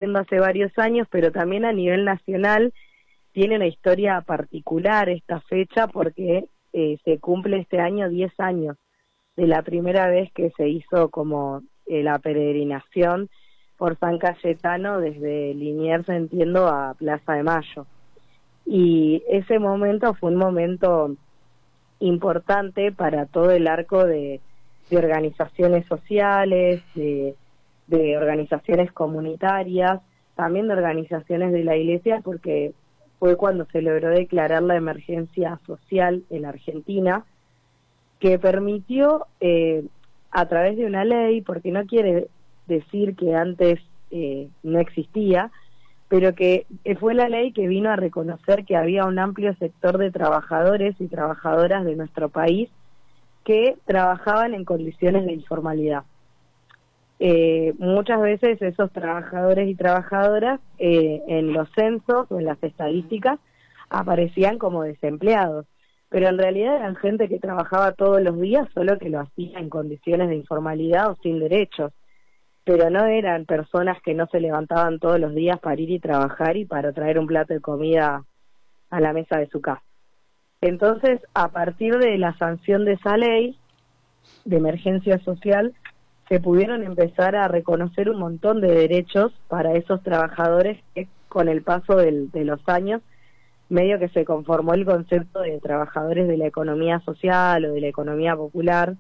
haciendo hace varios años, pero también a nivel nacional tiene una historia particular esta fecha porque se cumple este año 10 años de la primera vez que se hizo como la peregrinación por San Cayetano desde Liniers, entiendo, a Plaza de Mayo. Y ese momento fue un momento importante para todo el arco de organizaciones sociales, de organizaciones comunitarias, también de organizaciones de la Iglesia, porque fue cuando se logró declarar la emergencia social en Argentina, que permitió, a través de una ley, porque no quiere decir que antes no existía, pero que fue la ley que vino a reconocer que había un amplio sector de trabajadores y trabajadoras de nuestro país que trabajaban en condiciones de informalidad. Muchas veces esos trabajadores y trabajadoras en los censos o en las estadísticas aparecían como desempleados, pero en realidad eran gente que trabajaba todos los días, solo que lo hacía en condiciones de informalidad o sin derechos, pero no eran personas que no se levantaban todos los días para ir y trabajar y para traer un plato de comida a la mesa de su casa. Entonces, a partir de la sanción de esa ley de emergencia social, se pudieron empezar a reconocer un montón de derechos para esos trabajadores que con el paso de los años, medio que se conformó el concepto de trabajadores de la economía social o de la economía popular,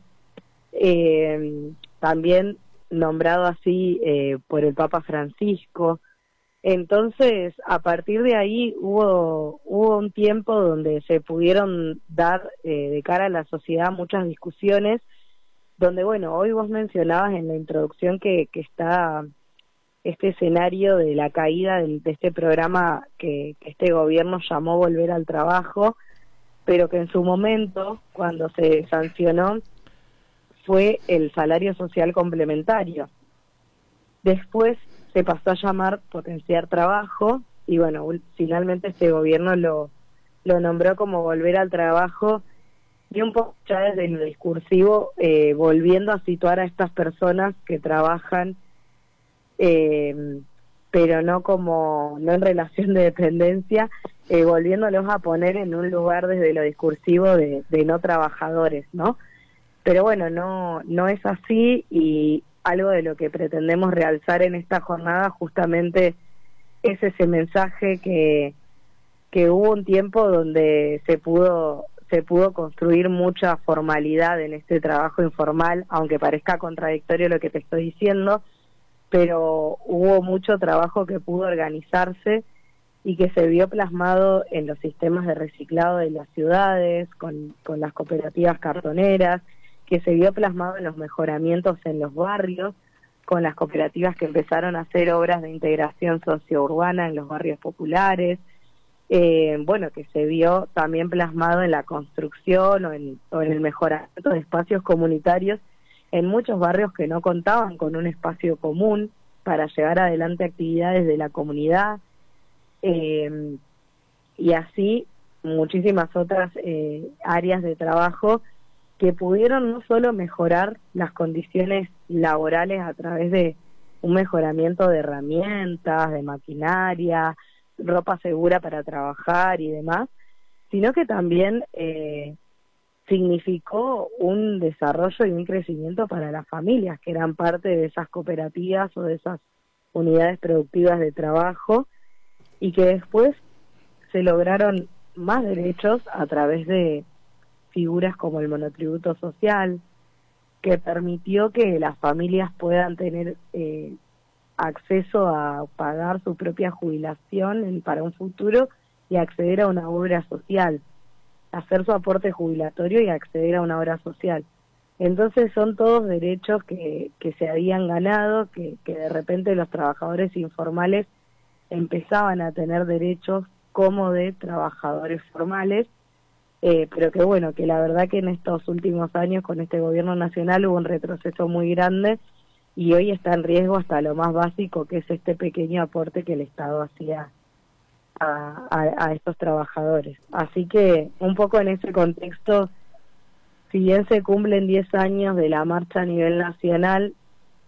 también nombrado así por el Papa Francisco. Entonces, a partir de ahí hubo un tiempo donde se pudieron dar de cara a la sociedad muchas discusiones, donde, bueno, hoy vos mencionabas en la introducción que está este escenario de la caída de este programa que este gobierno llamó Volver al Trabajo, pero que en su momento, cuando se sancionó, fue el salario social complementario. Después se pasó a llamar Potenciar Trabajo y bueno, finalmente este gobierno lo nombró como Volver al Trabajo, y un poco ya desde lo discursivo volviendo a situar a estas personas que trabajan pero no en relación de dependencia, volviéndolos a poner en un lugar desde lo discursivo de no trabajadores, ¿no? Pero bueno, no es así, y algo de lo que pretendemos realzar en esta jornada justamente es ese mensaje que hubo un tiempo donde se pudo construir mucha formalidad en este trabajo informal, aunque parezca contradictorio lo que te estoy diciendo, pero hubo mucho trabajo que pudo organizarse y que se vio plasmado en los sistemas de reciclado de las ciudades, con las cooperativas cartoneras, que se vio plasmado en los mejoramientos en los barrios, con las cooperativas que empezaron a hacer obras de integración sociourbana en los barrios populares, bueno, que se vio también plasmado en la construcción o en el mejoramiento de espacios comunitarios en muchos barrios que no contaban con un espacio común para llevar adelante actividades de la comunidad, y así muchísimas otras áreas de trabajo que pudieron no solo mejorar las condiciones laborales a través de un mejoramiento de herramientas, de maquinaria, ropa segura para trabajar y demás, sino que también significó un desarrollo y un crecimiento para las familias que eran parte de esas cooperativas o de esas unidades productivas de trabajo, y que después se lograron más derechos a través de figuras como el monotributo social, que permitió que las familias puedan tener acceso a pagar su propia jubilación para un futuro y acceder a una obra social, hacer su aporte jubilatorio y acceder a una obra social. Entonces son todos derechos que se habían ganado, que de repente los trabajadores informales empezaban a tener derechos como de trabajadores formales, pero que bueno, que la verdad que en estos últimos años con este gobierno nacional hubo un retroceso muy grande y hoy está en riesgo hasta lo más básico, que es este pequeño aporte que el Estado hacía a estos trabajadores. Así que un poco en ese contexto, si bien se cumplen 10 años de la marcha a nivel nacional,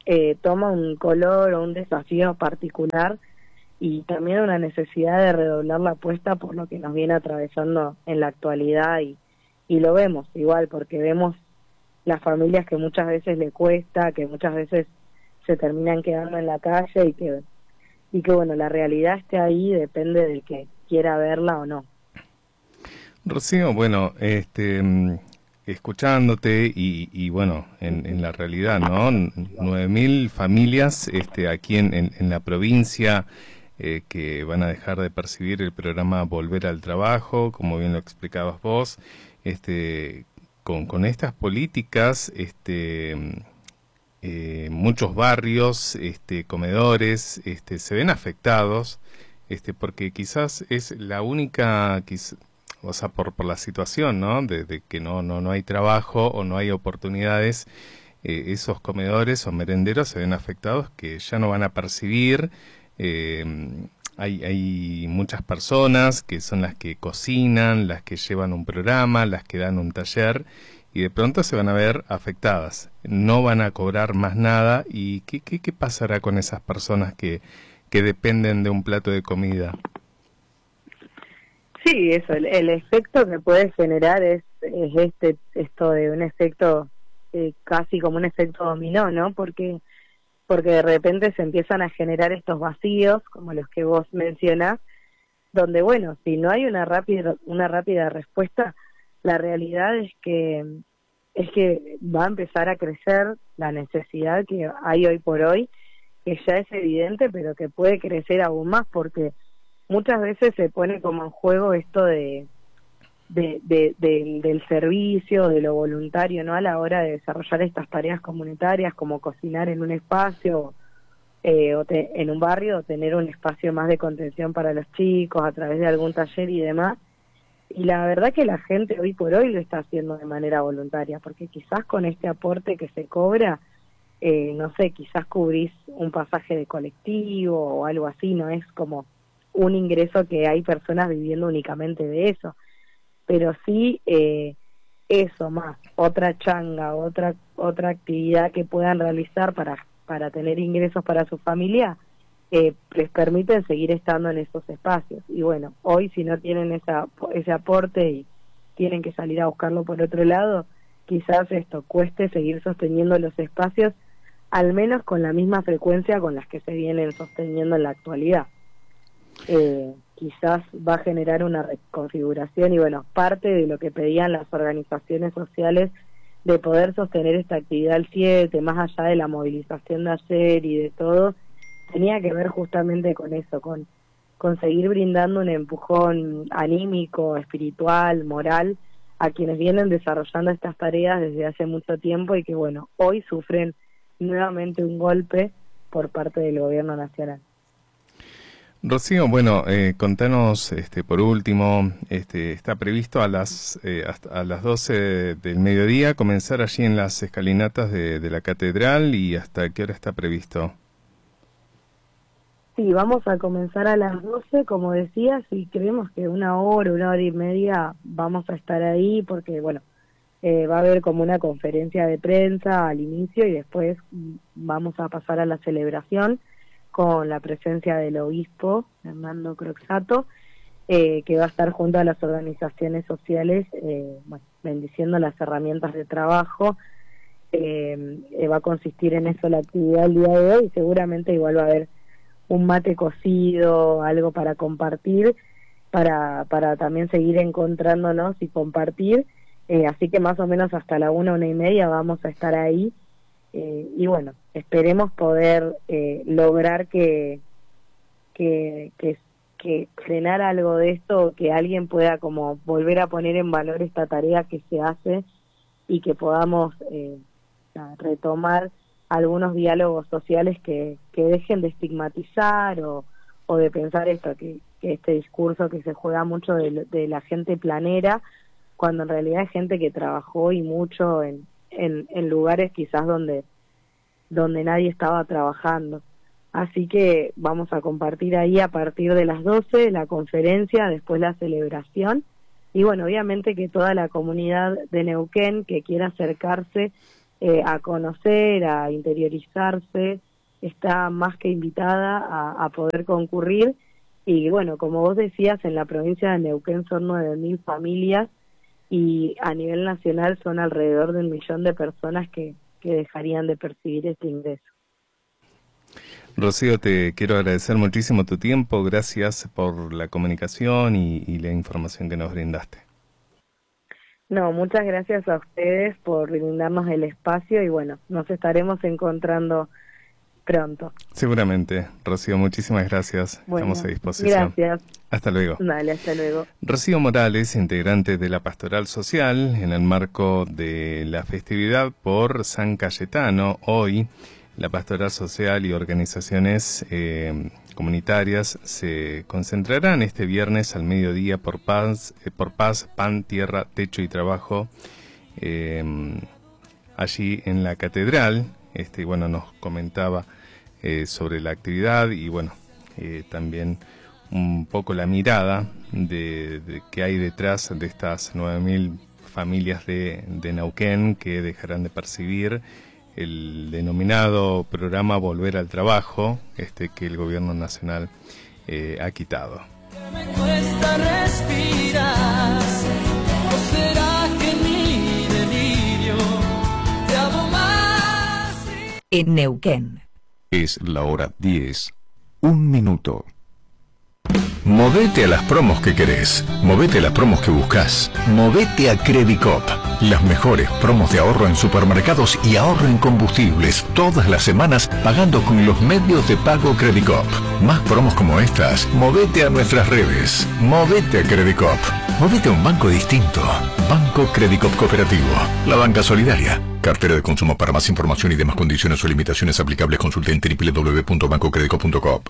toma un color o un desafío particular y también una necesidad de redoblar la apuesta por lo que nos viene atravesando en la actualidad y lo vemos igual porque vemos las familias que muchas veces le cuesta, que muchas veces se terminan quedando en la calle y que bueno, la realidad esté ahí depende del que quiera verla o no. Rocío, bueno, escuchándote y bueno, en la realidad, ¿no? 9.000 familias aquí en la provincia que van a dejar de percibir el programa Volver al Trabajo, como bien lo explicabas vos, con estas políticas, muchos barrios, comedores, se ven afectados, porque quizás es la única, o sea, por la situación, ¿no? De que no hay trabajo o no hay oportunidades, esos comedores o merenderos se ven afectados que ya no van a percibir. Hay muchas personas que son las que cocinan, las que llevan un programa, las que dan un taller y de pronto se van a ver afectadas. No van a cobrar más nada y ¿qué pasará con esas personas que dependen de un plato de comida? Sí, eso, el efecto que puede generar es esto de un efecto casi como un efecto dominó, ¿no? Porque de repente se empiezan a generar estos vacíos, como los que vos mencionás, donde bueno, si no hay una rápida respuesta, la realidad es que va a empezar a crecer la necesidad que hay hoy por hoy, que ya es evidente, pero que puede crecer aún más porque muchas veces se pone como en juego esto del servicio, de lo voluntario, ¿no? A la hora de desarrollar estas tareas comunitarias, como cocinar en un espacio en un barrio, o tener un espacio más de contención para los chicos a través de algún taller y demás. Y la verdad que la gente hoy por hoy lo está haciendo de manera voluntaria, porque quizás con este aporte que se cobra, no sé, quizás cubrís un pasaje de colectivo o algo así, no es como un ingreso que hay personas viviendo únicamente de eso, pero sí eso más, otra changa, otra actividad que puedan realizar para tener ingresos para su familia, les permiten seguir estando en esos espacios. Y bueno, hoy si no tienen ese aporte y tienen que salir a buscarlo por otro lado, quizás esto cueste seguir sosteniendo los espacios, al menos con la misma frecuencia con las que se vienen sosteniendo en la actualidad. Quizás va a generar una reconfiguración y bueno, parte de lo que pedían las organizaciones sociales de poder sostener esta actividad al 7, más allá de la movilización de ayer y de todo, tenía que ver justamente con eso, con seguir brindando un empujón anímico, espiritual, moral a quienes vienen desarrollando estas tareas desde hace mucho tiempo y que bueno, hoy sufren nuevamente un golpe por parte del gobierno nacional. Rocío, bueno, contanos por último, está previsto a las 12 del mediodía comenzar allí en las escalinatas de la catedral y hasta qué hora está previsto. Sí, vamos a comenzar a las 12, como decías, y creemos que una hora y media vamos a estar ahí porque, bueno, va a haber como una conferencia de prensa al inicio y después vamos a pasar a la celebración con la presencia del obispo Hernando Croxato, que va a estar junto a las organizaciones sociales, bueno, bendiciendo las herramientas de trabajo. Va a consistir en eso la actividad del día de hoy, seguramente igual va a haber un mate cocido, algo para compartir, para también seguir encontrándonos y compartir, así que más o menos hasta la 1:30 vamos a estar ahí, y bueno, esperemos poder lograr que frenar algo de esto, que alguien pueda como volver a poner en valor esta tarea que se hace y que podamos retomar algunos diálogos sociales que dejen de estigmatizar o de pensar esto, que este discurso que se juega mucho de la gente planera, cuando en realidad es gente que trabajó y mucho en lugares quizás donde nadie estaba trabajando. Así que vamos a compartir ahí a partir de las 12 la conferencia, después la celebración, y bueno, obviamente que toda la comunidad de Neuquén que quiera acercarse a conocer, a interiorizarse, está más que invitada a poder concurrir. Y bueno, como vos decías, en la provincia de Neuquén son 9.000 familias y a nivel nacional son alrededor de 1 millón de personas que dejarían de percibir este ingreso. Rocío, te quiero agradecer muchísimo tu tiempo, gracias por la comunicación y la información que nos brindaste. No, muchas gracias a ustedes por brindarnos el espacio y bueno, nos estaremos encontrando pronto. Seguramente. Rocío, muchísimas gracias. Bueno, estamos a disposición. Gracias. Hasta luego. Dale, hasta luego. Rocío Morales, integrante de la Pastoral Social, en el marco de la festividad por San Cayetano. Hoy, la Pastoral Social y organizaciones comunitarias se concentrarán este viernes al mediodía por paz, pan, tierra, techo y trabajo, allí en la catedral. Bueno, nos comentaba sobre la actividad y bueno, también un poco la mirada de que hay detrás de estas 9.000 familias de Neuquén que dejarán de percibir el denominado programa Volver al Trabajo, que el gobierno nacional ha quitado. Me cuesta respirar, ¿o será que mi delirio te amo más? En Neuquén. Es la hora 10, 1 minuto. Movete a las promos que querés, movete a las promos que buscas, movete a Credicop. Las mejores promos de ahorro en supermercados y ahorro en combustibles todas las semanas pagando con los medios de pago Credicop. Más promos como estas, movete a nuestras redes, movete a Credicop, movete a un banco distinto, Banco Credicop Cooperativo, la banca solidaria. Cartera de consumo. Para más información y demás condiciones o limitaciones aplicables consulte en www.bancocredicop.coop.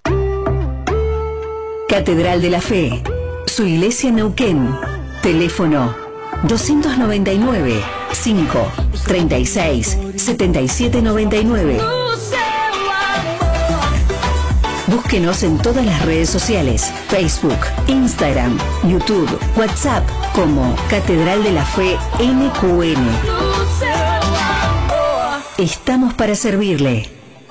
Catedral de la Fe, su iglesia en Neuquén. Teléfono 299 5 36 77 99. Búsquenos en todas las redes sociales: Facebook, Instagram, YouTube, WhatsApp como Catedral de la Fe NQN. Estamos para servirle.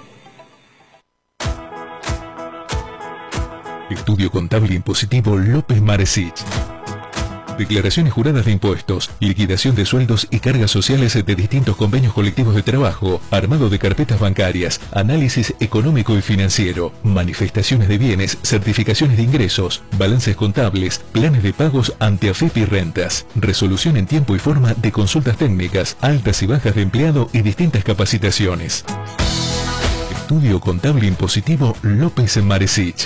Estudio Contable Impositivo López Maresich. Declaraciones juradas de impuestos, liquidación de sueldos y cargas sociales de distintos convenios colectivos de trabajo, armado de carpetas bancarias, análisis económico y financiero, manifestaciones de bienes, certificaciones de ingresos, balances contables, planes de pagos ante AFIP y rentas, resolución en tiempo y forma de consultas técnicas, altas y bajas de empleado y distintas capacitaciones. Estudio Contable Impositivo López Maresich.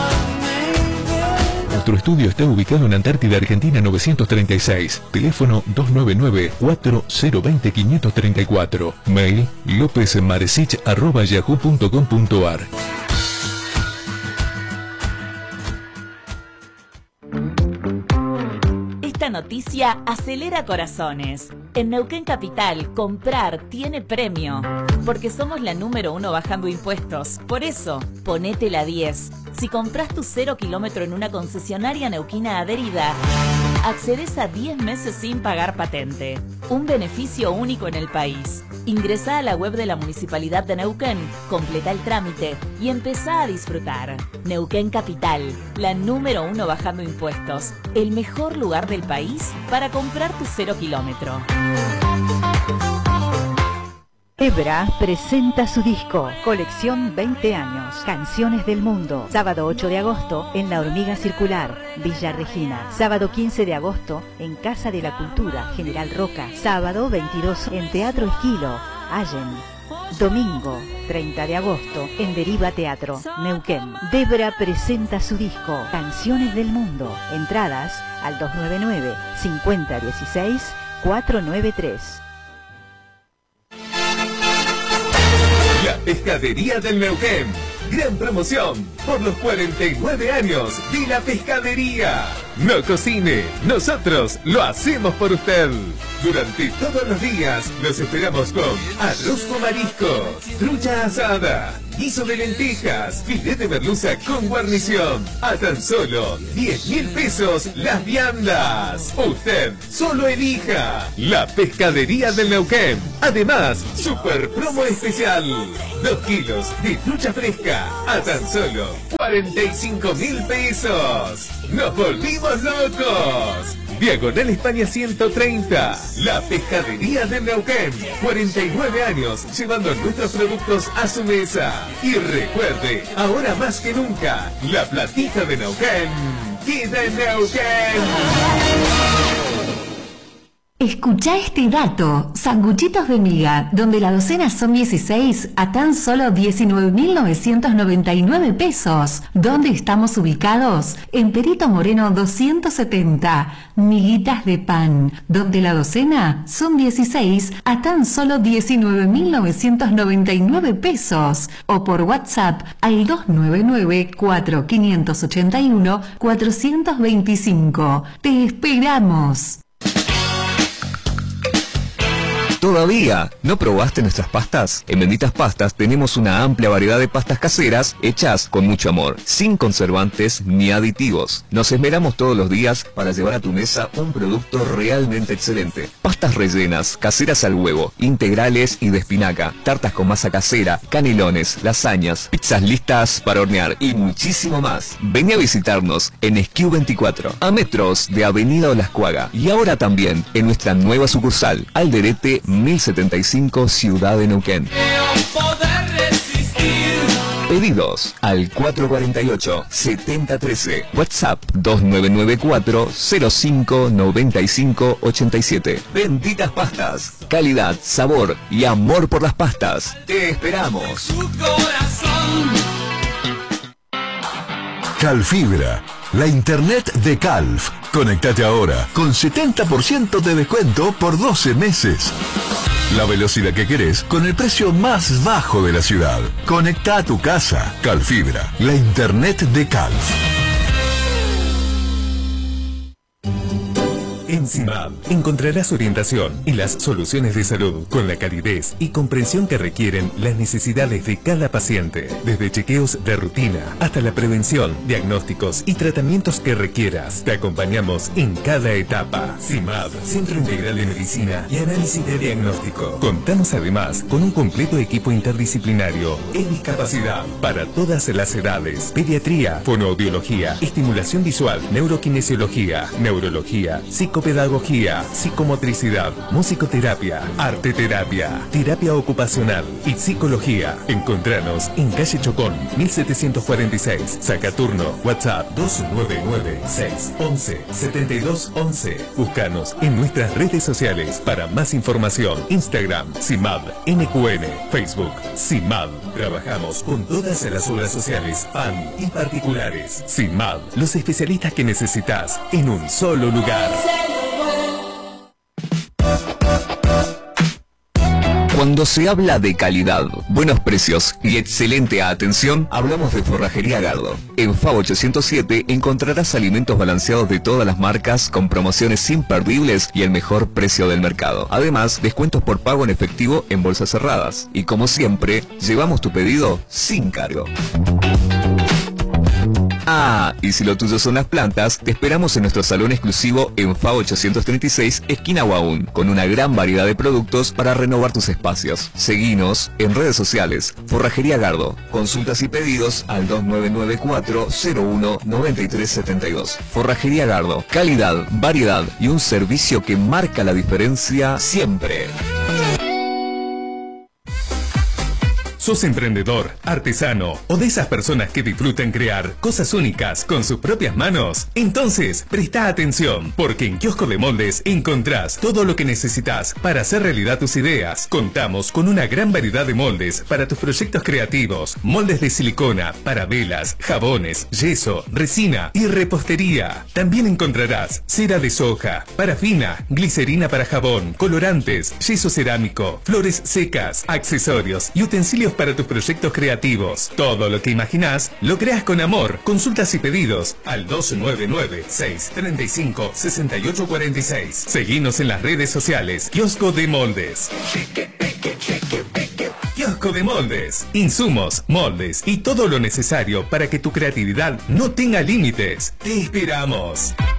Nuestro estudio está ubicado en Antártida, Argentina 936. Teléfono 299-4020-534. Mail lopezmaresich@yahoo.com.ar. Esta noticia acelera corazones. En Neuquén Capital, comprar tiene premio. Porque somos la número 1 bajando impuestos. Por eso, ponete la 10. Si compras tu 0 kilómetro en una concesionaria neuquina adherida, accedes a 10 meses sin pagar patente. Un beneficio único en el país. Ingresá a la web de la Municipalidad de Neuquén, completa el trámite y empezá a disfrutar. Neuquén Capital, la número 1 bajando impuestos. El mejor lugar del país para comprar tu 0 kilómetro. Debra presenta su disco, Colección 20 años, Canciones del Mundo. Sábado 8 de agosto en La Hormiga Circular, Villa Regina. Sábado 15 de agosto en Casa de la Cultura, General Roca. Sábado 22 en Teatro Esquilo, Allen. Domingo 30 de agosto en Deriva Teatro, Neuquén. Debra presenta su disco, Canciones del Mundo. Entradas al 299-5016-493. La Pescadería del Neuquén. Gran promoción por los 49 años de la pescadería. No cocine, nosotros lo hacemos por usted. Durante todos los días los esperamos con arroz con mariscos, trucha asada, guiso de lentejas, filete de merluza con guarnición. A tan solo 10.000 pesos las viandas. Usted solo elija la pescadería del Neuquén. Además, super promo especial. 2 kilos de trucha fresca a tan solo 45.000 pesos. ¡Nos volvimos locos! Diagonal España 130, la pescadería de Neuquén. 49 años llevando nuestros productos a su mesa. Y recuerde, ahora más que nunca, la platita de Neuquén queda en Neuquén. Escucha este dato. Sanguchitos de miga, donde la docena son 16 a tan solo 19.999 pesos. ¿Dónde estamos ubicados? En Perito Moreno 270. Miguitas de pan, donde la docena son 16 a tan solo 19.999 pesos. O por WhatsApp al 299-4581-425. ¡Te esperamos! ¿Todavía no probaste nuestras pastas? En Benditas Pastas tenemos una amplia variedad de pastas caseras hechas con mucho amor, sin conservantes ni aditivos. Nos esmeramos todos los días para llevar a tu mesa un producto realmente excelente. Pastas rellenas, caseras al huevo, integrales y de espinaca, tartas con masa casera, canelones, lasañas, pizzas listas para hornear y muchísimo más. Vení a visitarnos en Esquiu 24, a metros de Avenida Olascuaga, y ahora también en nuestra nueva sucursal, Alderete 1075, Ciudad de Neuquén. Pedidos al 448-7013, WhatsApp 2994-059587. Benditas Pastas, calidad, sabor y amor por las pastas. Te esperamos. Calfibra, la internet de Calf. Conectate ahora con 70% de descuento por 12 meses. La velocidad que querés con el precio más bajo de la ciudad. Conecta a tu casa. Calfibra, la internet de Calf. En CIMAD encontrarás orientación y las soluciones de salud con la calidez y comprensión que requieren las necesidades de cada paciente, desde chequeos de rutina hasta la prevención, diagnósticos y tratamientos que requieras. Te acompañamos en cada etapa. CIMAD, Centro Integral de Medicina y Análisis de Diagnóstico. Contamos además con un completo equipo interdisciplinario en discapacidad para todas las edades: pediatría, fonoaudiología, estimulación visual, neurokinesiología, neurología, psicopedagogía, psicomotricidad, musicoterapia, arteterapia, terapia ocupacional y psicología. Encontranos en calle Chocón, 1746, Sacaturno, WhatsApp 299-611-7211. Búscanos en nuestras redes sociales para más información. Instagram, CIMAD, NQN, Facebook, CIMAD. Trabajamos con todas las obras sociales, PAN y particulares. CIMAD, los especialistas que necesitas en un solo lugar. Cuando se habla de calidad, buenos precios y excelente atención, hablamos de Forrajería Gardo. En FAO 807 encontrarás alimentos balanceados de todas las marcas con promociones imperdibles y el mejor precio del mercado. Además, descuentos por pago en efectivo en bolsas cerradas. Y como siempre, llevamos tu pedido sin cargo. Ah, y si lo tuyo son las plantas, te esperamos en nuestro salón exclusivo en FAO 836, esquina Huaún, con una gran variedad de productos para renovar tus espacios. Seguinos en redes sociales, Forrajería Gardo. Consultas y pedidos al 2994-01-9372. Forrajería Gardo, calidad, variedad y un servicio que marca la diferencia siempre. ¿Sos emprendedor, artesano o de esas personas que disfrutan crear cosas únicas con sus propias manos? Entonces, presta atención, porque en Kiosco de Moldes encontrás todo lo que necesitas para hacer realidad tus ideas. Contamos con una gran variedad de moldes para tus proyectos creativos, moldes de silicona, para velas, jabones, yeso, resina y repostería. También encontrarás cera de soja, parafina, glicerina para jabón, colorantes, yeso cerámico, flores secas, accesorios y utensilios para tus proyectos creativos. Todo lo que imaginás lo creas con amor. Consultas y pedidos al 299-635-6846. Seguinos en las redes sociales. Kiosco de Moldes. Kiosco Kiosco de moldes, insumos, moldes y todo lo necesario para que tu creatividad no tenga límites. ¡Te esperamos!